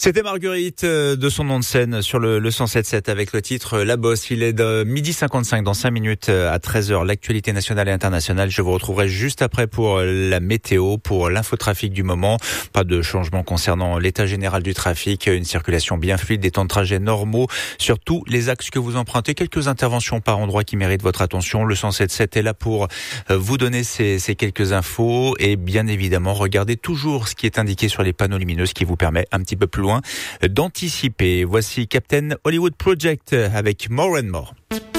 C'était Marguerite de son nom de scène sur le 107.7 avec le titre La Bosse. Il est de 12h55 dans 5 minutes à 13h. L'actualité nationale et internationale. Je vous retrouverai juste après pour la météo, pour l'infotrafic du moment. Pas de changement concernant l'état général du trafic. Une circulation bien fluide, des temps de trajet normaux sur tous les axes que vous empruntez. Quelques interventions par endroit qui méritent votre attention. Le 107.7 est là pour vous donner ces quelques infos et bien évidemment regardez toujours ce qui est indiqué sur les panneaux lumineux, ce qui vous permet un petit peu plus loin d'anticiper. Voici Captain Hollywood Project avec More and More.